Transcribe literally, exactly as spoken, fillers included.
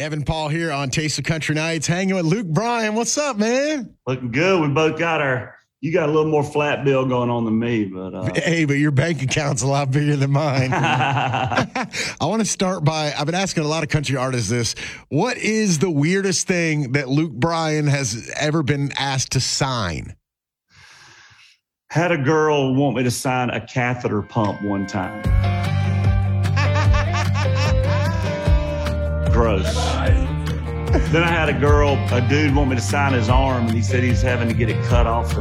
Evan Paul here on Taste of Country Nights, hanging with Luke Bryan. What's up, man? Looking good. We both got our, you got a little more flat bill going on than me, but. Uh... Hey, but your bank account's a lot bigger than mine. I want to start by, I've been asking a lot of country artists this. What is the weirdest thing that Luke Bryan has ever been asked to sign? Had a girl want me to sign a catheter pump one time. Gross. Then I had a girl, a dude want me to sign his arm, and he said he's having to get it cut off for